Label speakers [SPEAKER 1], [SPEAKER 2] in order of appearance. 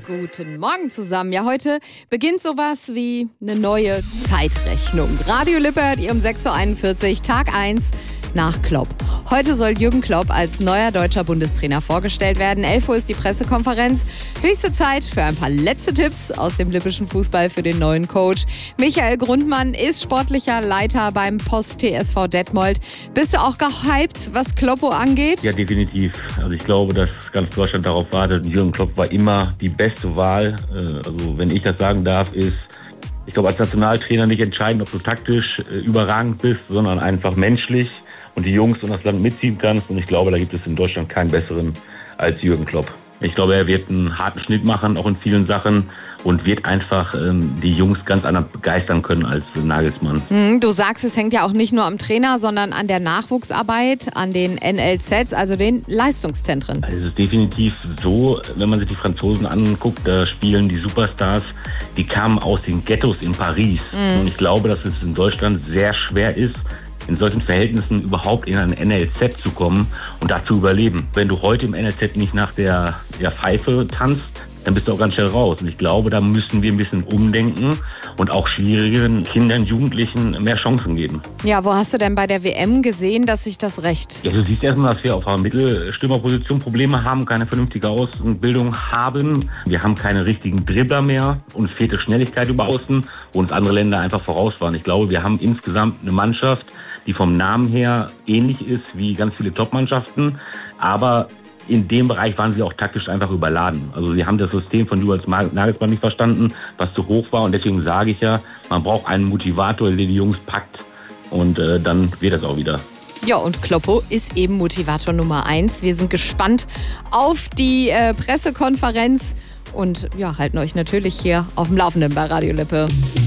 [SPEAKER 1] Guten Morgen zusammen. Ja, heute beginnt sowas wie eine neue Zeitrechnung. Radio Lippe hört ihr um 6.41 Uhr, Tag 1 nach Klopp. Heute soll Jürgen Klopp als neuer deutscher Bundestrainer vorgestellt werden. 11 Uhr ist die Pressekonferenz. Höchste Zeit für ein paar letzte Tipps aus dem lippischen Fußball für den neuen Coach. Michael Grundmann ist sportlicher Leiter beim Post TSV Detmold. Bist du auch gehypt, was Kloppo angeht?
[SPEAKER 2] Ja, definitiv. Also ich glaube, dass ganz Deutschland darauf wartet. Jürgen Klopp war immer die beste Wahl. Also wenn ich das sagen darf, ist, ich glaube, als Nationaltrainer nicht entscheidend, ob du taktisch überragend bist, sondern einfach menschlich und die Jungs und das Land mitziehen kannst. Und ich glaube, da gibt es in Deutschland keinen besseren als Jürgen Klopp. Ich glaube, er wird einen harten Schnitt machen, auch in vielen Sachen, und wird einfach die Jungs ganz anders begeistern können als Nagelsmann.
[SPEAKER 1] Du sagst, es hängt ja auch nicht nur am Trainer, sondern an der Nachwuchsarbeit, an den NLZs, also den Leistungszentren.
[SPEAKER 2] Also es ist definitiv so, wenn man sich die Franzosen anguckt, da spielen die Superstars, die kamen aus den Ghettos in Paris. Und ich glaube, dass es in Deutschland sehr schwer ist, in solchen Verhältnissen überhaupt in ein NLZ zu kommen und da zu überleben. Wenn du heute im NLZ nicht nach der Pfeife tanzt, dann bist du auch ganz schnell raus. Und ich glaube, da müssen wir ein bisschen umdenken und auch schwierigen Kindern, Jugendlichen mehr Chancen geben.
[SPEAKER 1] Ja, wo hast du denn bei der WM gesehen, dass sich das rächt?
[SPEAKER 2] Ja, du siehst erstmal, dass wir auf einer Mittelstürmerposition Probleme haben, keine vernünftige Außenbildung haben. Wir haben keine richtigen Dribbler mehr. Uns fehlte Schnelligkeit über Außen, wo uns andere Länder einfach voraus waren. Ich glaube, wir haben insgesamt eine Mannschaft, die vom Namen her ähnlich ist wie ganz viele Top-Mannschaften, aber in dem Bereich waren sie auch taktisch einfach überladen. Also sie haben das System von Julian Nagelsmann nicht verstanden, was zu hoch war. Und deswegen sage ich ja, man braucht einen Motivator, der die Jungs packt. Und dann wird das auch wieder.
[SPEAKER 1] Ja, und Kloppo ist eben Motivator Nummer 1. Wir sind gespannt auf die Pressekonferenz und ja, halten euch natürlich hier auf dem Laufenden bei Radio Lippe.